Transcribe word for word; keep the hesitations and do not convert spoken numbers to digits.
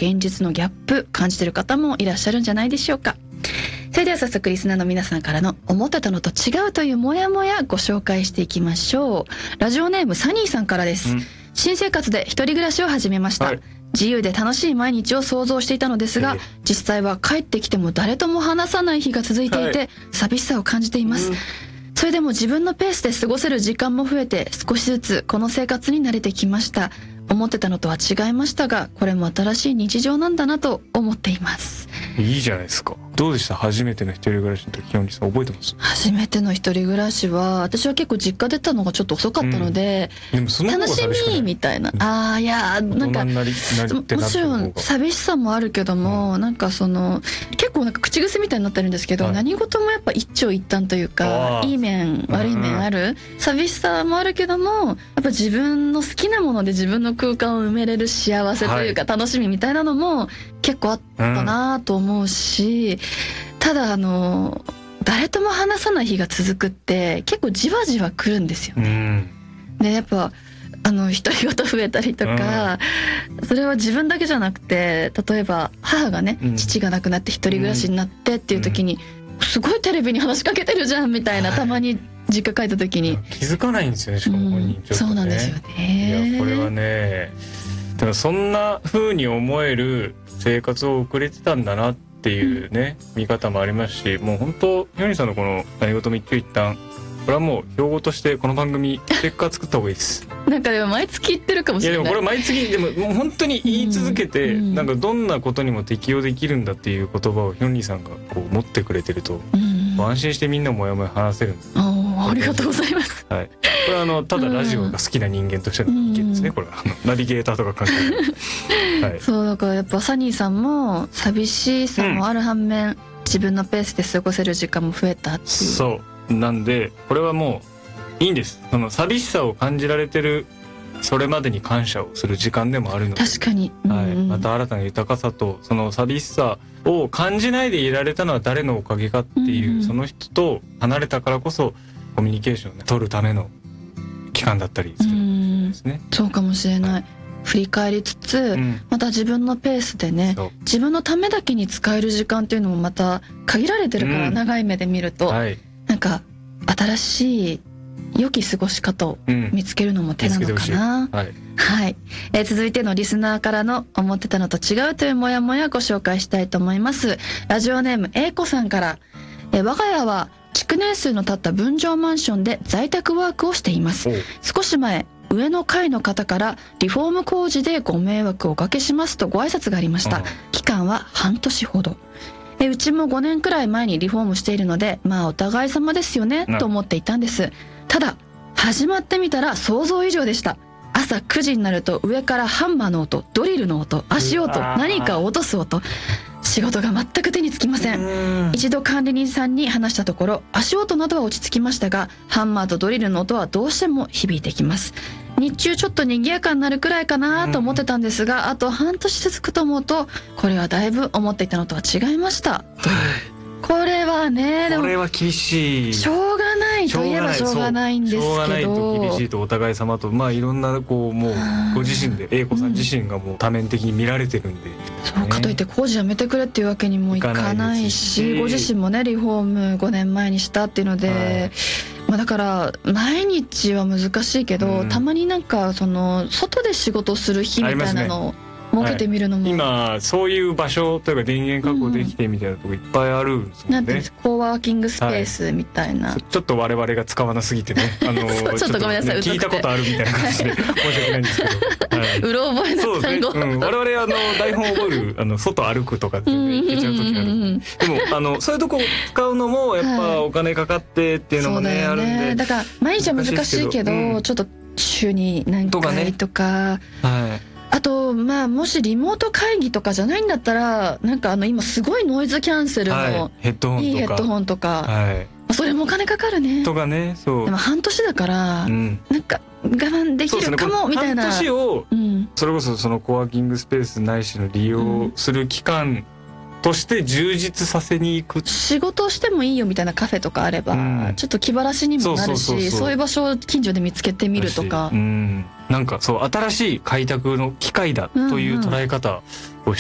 現実のギャップ感じてる方もいらっしゃるんじゃないでしょうか。それでは早速リスナーの皆さんからの思ってたのと違うというモヤモヤご紹介していきましょう。ラジオネームサニーさんからです、うん、新生活で一人暮らしを始めました、はい、自由で楽しい毎日を想像していたのですが、実際は帰ってきても誰とも話さない日が続いていて、はい、寂しさを感じています、うん、それでも自分のペースで過ごせる時間も増えて少しずつこの生活に慣れてきました。思ってたのとは違いましたが、これも新しい日常なんだなと思っています。 いいじゃないですか。どうでした？初めての一人暮らしの時、ヒョンリさん覚えてます？ 初めての一人暮らしは私は結構実家出たのがちょっと遅かったので、うん、でもその方が寂しくない？楽しみみたいな、ああいやなんかもちろん寂しさもあるけども、うん、なんかその結構なんか口癖みたいになってるんですけど、はい、何事もやっぱ一長一短というか、いい面悪い面ある、うん、寂しさもあるけどもやっぱ自分の好きなもので自分の空間を埋めれる幸せというか、はい、楽しみみたいなのも結構あったなと思うし、うん、ただあの誰とも話さない日が続くって結構じわじわ来るんですよね、うん、でやっぱあの独り言増えたりとか、うん、それは自分だけじゃなくて、例えば母がね、うん、父が亡くなって一人暮らしになってっていう時に、うん、すごいテレビに話しかけてるじゃんみたいな、はい、たまに実家帰った時に気づかないんですよね、しかも本人ちょっとね、うん、 そうなんですよね。 いやこれはね、だからそんな風に思える生活を送れてたんだなっていうね、うん、見方もありますし、もう本当ヒョンリさんのこの何事も一長一短、これはもう標語としてこの番組ステッカー作った方がいいですなんかでも毎月言ってるかもしれない。 いやでもこれ毎月でももう本当に言い続けて、うん、なんかどんなことにも適用できるんだっていう言葉をヒョンリさんがこう持ってくれてると、うん、安心してみんなもやもや話せるんです。 あありがとうございます、 はい、これはあのただラジオが好きな人間としての意見ですね、うん、これはあのナビゲーターとか関係ない、はい、 そうだからやっぱサニーさんも寂しさもある反面、うん、自分のペースで過ごせる時間も増えたっていう。 そうなんでこれはもういいんです。その寂しさを感じられてるそれまでに感謝をする時間でもあるので、 確かに、うんうん、 はい、また新たな豊かさとその寂しさを感じないでいられたのは誰のおかげかっていう、うんうん、その人と離れたからこそコミュニケーションを、ね、取るための期間だったりするんですね。 そうかもしれない、はい、振り返りつつ、うん、また自分のペースでね、自分のためだけに使える時間っていうのもまた限られてるから、うん、長い目で見ると、はい、なんか新しい良き過ごし方を見つけるのも手なのかな、うん、はい、はい、えー、続いてのリスナーからの思ってたのと違うというモヤモヤご紹介したいと思います。ラジオネーム A 子さんから、えー、我が家は築年数の経った分譲マンションで在宅ワークをしています。少し前上の階の方からリフォーム工事でご迷惑をおかけしますとご挨拶がありました。期間は半年ほど。えうちもごねんくらい前にリフォームしているので、まあお互い様ですよねと思っていたんです。ただ始まってみたら想像以上でした。朝くじになると上からハンマーの音、ドリルの音、足音、何かを落とす音、仕事が全く手につきません。一度管理人さんに話したところ、足音などは落ち着きましたが、ハンマーとドリルの音はどうしても響いてきます。日中ちょっと賑やかになるくらいかなと思ってたんですが、あと半年続くと思うとこれはだいぶ思っていたのとは違いましたという。これはね、でもこれは厳しい。 しょうがないといえばしょうがないんですけど、 しょうがないと厳しいとお互い様と、まあいろんなこうもうご自身で A 子さん自身がもう多面的に見られてるんで、うん、 そうかといって工事やめてくれっていうわけにもいかないし、ご自身もねリフォームごねんまえにしたっていうので、はい、まあ、だから毎日は難しいけど、うん、たまになんかその外で仕事する日みたいなのを設けてみるのも、 はい、今そういう場所というか電源確保できてみたいなとこいっぱいあるんですもんね。 なんていうんですか、コーワーキングスペースみたいな、はい、 ちょっと我々が使わなすぎてね、あのー、 ちょっとごめんなさい、 聞いたことあるみたいな感じで申し訳ないんですけど、はい、 うろ覚えの単語、 そうですね、うん、我々あの台本を覚えるあの外歩くとかって聞いちゃう時ある。でもあのそういうとこ使うのもやっぱお金かかってっていうのもね、はい、あるんで、 だから毎日は難しいけど、うん、ちょっと週に何回とか、とかね、はい、あとまあもしリモート会議とかじゃないんだったら、なんかあの今すごいノイズキャンセルのいいヘッドホンとか、はい、それもお金かかるねとかね。そうでも半年だから、うん、なんか我慢できるかもみたいな、 半年を、うん、それこそそのコワーキングスペースないしの利用する期間として充実させに行く、 仕事をしてもいいよみたいなカフェとかあれば、うん、ちょっと気晴らしにもなるし、そういう場所を近所で見つけてみるとか、 うん、なんかそう新しい開拓の機会だという捉え方を